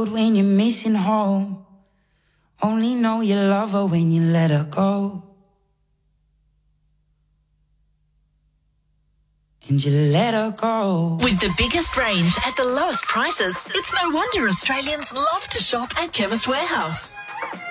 road when you're missing home. Only know you love her when you let her go. And you let her go. With the biggest range at the lowest prices, it's no wonder Australians love to shop at Chemist Warehouse.